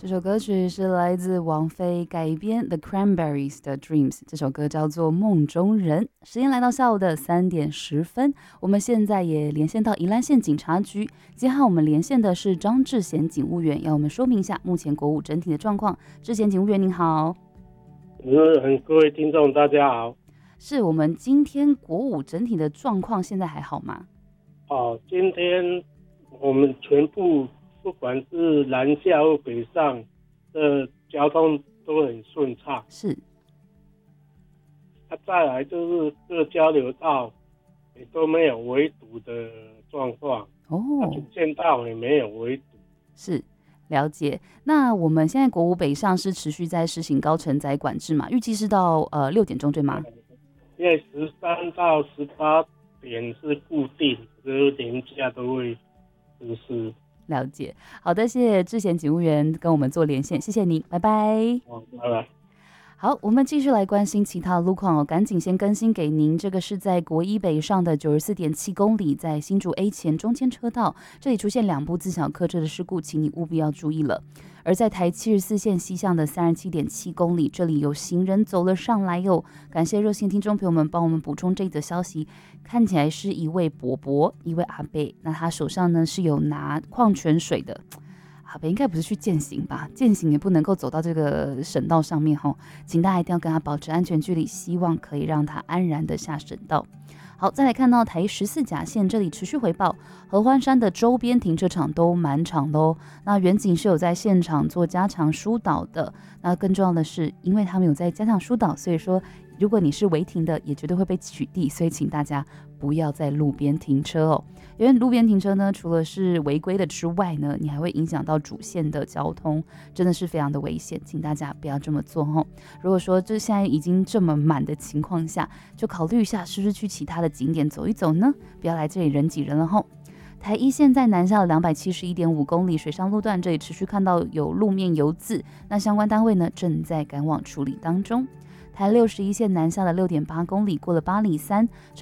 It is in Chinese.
这首歌曲是来自王菲改编 The Cranberries 的 Dreams， 这首歌叫做梦中人。时间来到下午的3:10，我们现在也连线到宜兰县警察局，接下来我们连线的是张志贤警务员，要我们说明一下目前国五整体的状况。志贤警务员您好。 各位听众大家好。 是我们今天国五整体的状况现在还好吗？ 今天我们全部不管是南下或北上的交通都很顺畅。 是。 再来就是各交流道也都没有围堵的状况。主线道也没有围堵。 是。了解。那我们现在国五北上是持续在实行高承载管制嘛？预计是到6点钟对吗？ 因为13到18点是固定，就是连假都会实施。 了解。好的，谢谢志贤警务员跟我们做连线，谢谢您，拜拜。 拜拜。 好，我们继续来关心其他路况哦。赶紧先更新给您，这个是在国一北上的94.7公里，在新竹 A 前中间车道，这里出现2部自小客车的事故，请你务必要注意了。而在台74线西向的37.7公里，这里有行人走了上来哟。感谢热心听众朋友们帮我们补充这则消息，看起来是一位伯伯，一位阿伯，那他手上呢是有拿矿泉水的。阿伯应该不是去健行吧？健行也不能够走到这个省道上面吼，请大家一定要跟他保持安全距离，希望可以让他安然的下省道。好，再来看到台14甲线，这里持续回报合欢山的周边停车场都满场的哦。那远景是有在现场做加强疏导的，那更重要的是，因为他们有在加强疏导，所以说如果你是违停的，也绝对会被取缔，所以请大家不要在路边停车哦。因为路边停车呢，除了是违规的之外呢，你还会影响到主线的交通，真的是非常的危险，请大家不要这么做哦。如果说就现在已经这么满的情况下，就考虑一下是不是去其他的景点走一走呢？不要来这里人挤人了吼。台一线在南下的271.5公里水上路段，这里持续看到有路面油渍，那相关单位呢正在赶往处理当中。台61线南下的6.8公里，过了8里3。